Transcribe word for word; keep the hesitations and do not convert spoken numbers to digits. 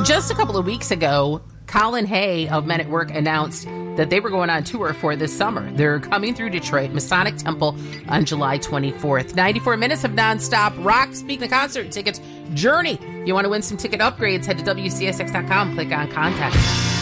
Just a couple of weeks ago, Colin Hay of Men at Work announced that they were going on tour for this summer. They're coming through Detroit, Masonic Temple, on July twenty-fourth. ninety-four minutes of nonstop rock, speaking of concert tickets, Journey. You want to win some ticket upgrades, head to W C S X dot com, click on Contact.